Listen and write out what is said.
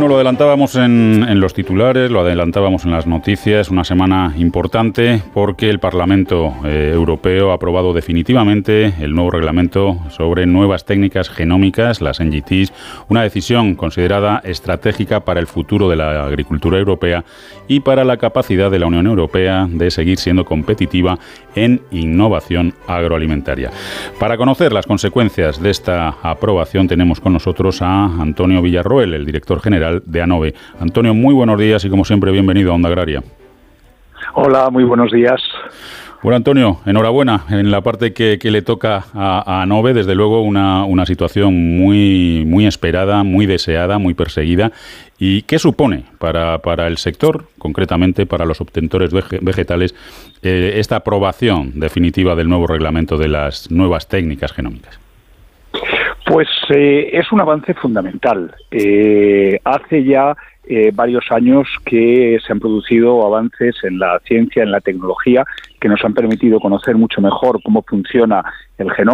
lo adelantábamos en los titulares, lo adelantábamos en las noticias, una semana importante porque el Parlamento Europeo ha aprobado definitivamente el nuevo reglamento sobre nuevas técnicas genómicas, las NGTs, una decisión considerada estratégica para el futuro de la agricultura europea y para la capacidad de la Unión Europea de seguir siendo competitiva en innovación agroalimentaria. Para conocer las consecuencias de esta aprobación tenemos con nosotros a Antonio Villarroel, el director general de ANOVE. Antonio, muy buenos días y como siempre bienvenido a Onda Agraria. Hola, muy buenos días. Bueno, Antonio, enhorabuena en la parte que le toca a ANOVE, desde luego una situación muy esperada, muy deseada, muy perseguida. ¿Y qué supone para el sector, concretamente para los obtentores vegetales, esta aprobación definitiva del nuevo reglamento de las nuevas técnicas genómicas? Pues es un avance fundamental. Hace ya varios años que se han producido avances en la ciencia, en la tecnología, que nos han permitido conocer mucho mejor cómo funciona el genoma